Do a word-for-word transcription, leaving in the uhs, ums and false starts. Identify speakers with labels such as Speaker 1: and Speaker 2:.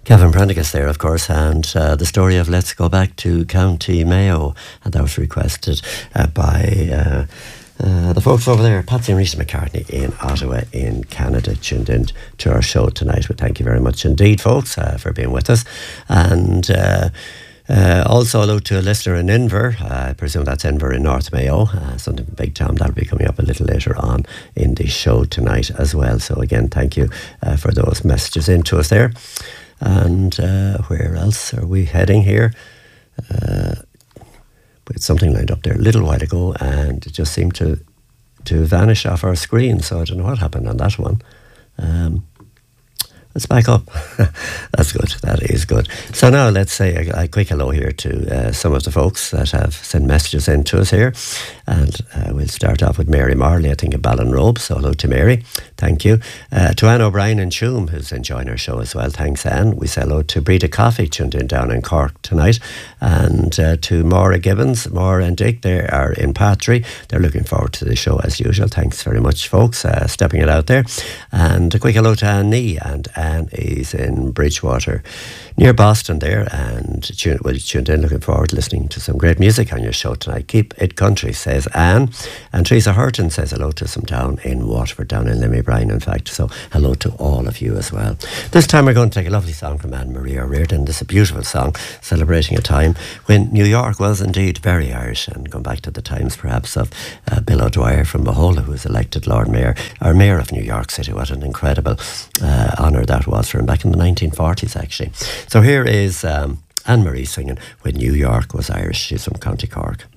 Speaker 1: Kevin Prendergast there, of course, and uh, the story of Let's Go Back to County Mayo, and that was requested uh, by uh, uh, the folks over there, Patsy and Rita McCartney in Ottawa in Canada, tuned in to our show tonight. Well, thank you very much indeed, folks, uh, for being with us. And uh, Uh, also, hello to a listener in Inver. Uh, I presume that's Inver in North Mayo. Uh, something Big Tom, that'll be coming up a little later on in the show tonight as well. So again, thank you uh, for those messages into us there. And uh, where else are we heading here? Uh, we had something lined up there a little while ago, and it just seemed to to vanish off our screen. So I don't know what happened on that one. Um, Let's back up. That's good. That is good. So now let's say a, a quick hello here to uh, some of the folks that have sent messages in to us here. And uh, we'll start off with Mary Marley, I think, of Ballinrobe. So hello to Mary. Thank you. Uh, to Anne O'Brien in Tuam, who's enjoying our show as well. Thanks, Anne. We say hello to Breda Coffey, tuned in down in Cork tonight. And uh, to Maura Gibbons. Maura and Dick, they are in Patry. They're looking forward to the show as usual. Thanks very much, folks, uh, stepping it out there. And a quick hello to Anne Nee, and Anne is in Bridgewater, near Boston there, and tune, well, tuned in, looking forward to listening to some great music on your show tonight. Keep it country, says Anne. And Teresa Hurton says hello to some down in Waterford, down in Limmy Bryan, in fact. So hello to all of you as well. This time we're going to take a lovely song from Anne Marie O'Riordan. This is a beautiful song celebrating a time when New York was indeed very Irish, and going back to the times perhaps of uh, Bill O'Dwyer from Mahola, who was elected Lord Mayor, or Mayor of New York City. What an incredible uh, honour that was for him back in the nineteen forties, actually. So here is um, Anne Marie singing When New York Was Irish. She's from County Cork.